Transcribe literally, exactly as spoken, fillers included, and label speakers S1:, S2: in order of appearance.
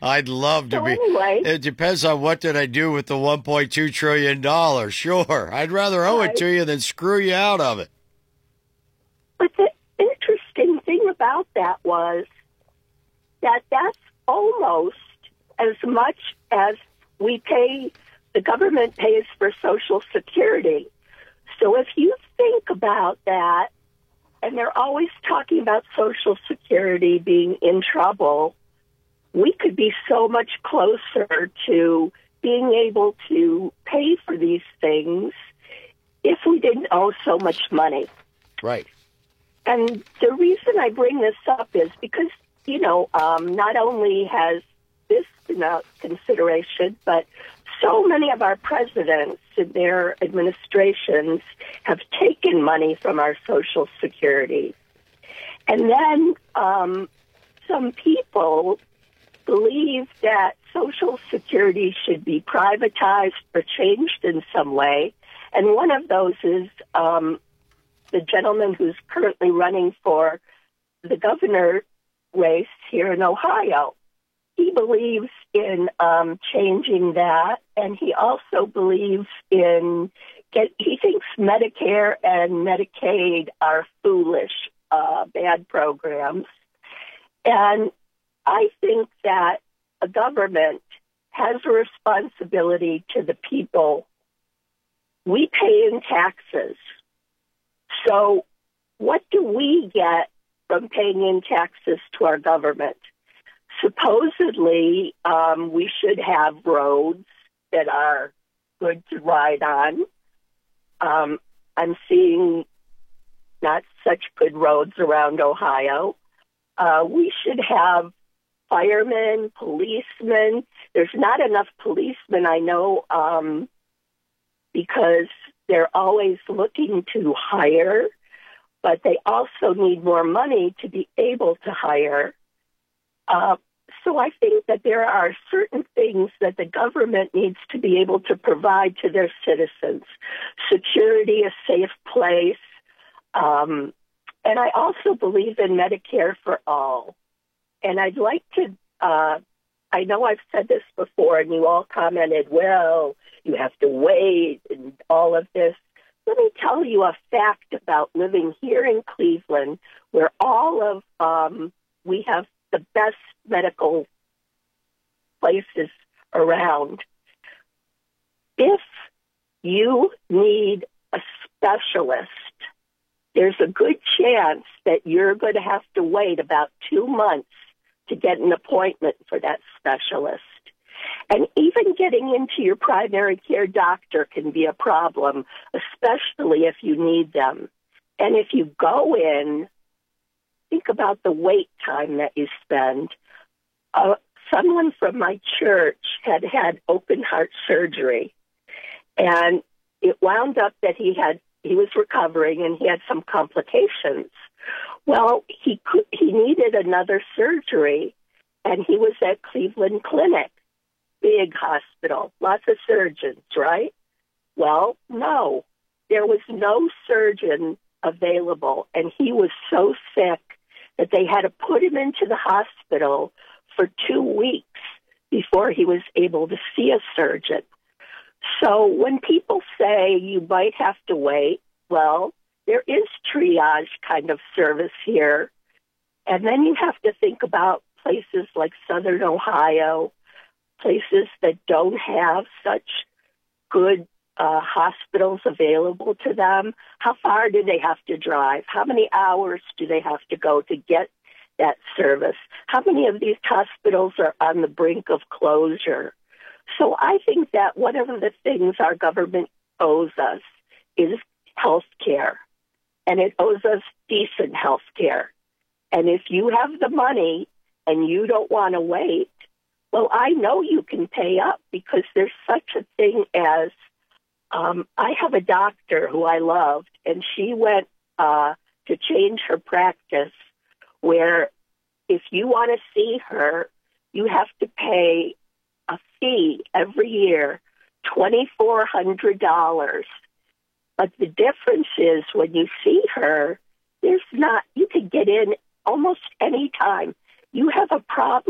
S1: I'd love to
S2: So
S1: be.
S2: anyway,
S1: It depends on what did I do with the one point two trillion dollars. Sure, I'd rather owe it
S2: right.
S1: to you than screw you out of it.
S2: But the interesting thing about that was that that's almost as much as we pay, the government pays for Social Security. So if you think about that, and they're always talking about Social Security being in trouble, we could be so much closer to being able to pay for these things if we didn't owe so much money.
S1: Right.
S2: And the reason I bring this up is because, you know, um, not only has this been a consideration, but so many of our presidents and their administrations have taken money from our Social Security. And then um, some people believe that Social Security should be privatized or changed in some way. And one of those is um, the gentleman who's currently running for the governor race here in Ohio. He believes in um, changing that, and he also believes in, get, he thinks Medicare and Medicaid are foolish, uh, bad programs. And I think that a government has a responsibility to the people. We pay in taxes. So what do we get from paying in taxes to our government? Supposedly, um, we should have roads that are good to ride on. Um, I'm seeing not such good roads around Ohio. Uh, we should have firemen, policemen. There's not enough policemen, I know, um, because they're always looking to hire, but they also need more money to be able to hire. Uh, so I think that there are certain things that the government needs to be able to provide to their citizens. Security, a safe place. Um, and I also believe in Medicare for all. And I'd like to, uh, I know I've said this before and you all commented, well, you have to wait and all of this. Let me tell you a fact about living here in Cleveland, where all of, um, we have the best medical places around. If you need a specialist, there's a good chance that you're going to have to wait about two months to get an appointment for that specialist. And even getting into your primary care doctor can be a problem, especially if you need them. And if you go in, think about the wait time that you spend. Uh, someone from my church had had open heart surgery, and it wound up that he had he was recovering and he had some complications. Well, he could, he needed another surgery, and he was at Cleveland Clinic, big hospital, lots of surgeons, right? Well, no, there was no surgeon available, and he was so sick that they had to put him into the hospital for two weeks before he was able to see a surgeon. So when people say you might have to wait, well, there is triage kind of service here. And then you have to think about places like Southern Ohio, places that don't have such good uh, hospitals available to them. How far do they have to drive? How many hours do they have to go to get that service? How many of these hospitals are on the brink of closure? So I think that one of the things our government owes us is health care, and it owes us decent health care. And if you have the money and you don't want to wait, well, I know you can pay up, because there's such a thing as, um, I have a doctor who I loved, and she went uh, to change her practice where if you want to see her, you have to pay a fee every year, two thousand four hundred dollars. But the difference is when you see her, there's not, you can get in almost any time. You have a problem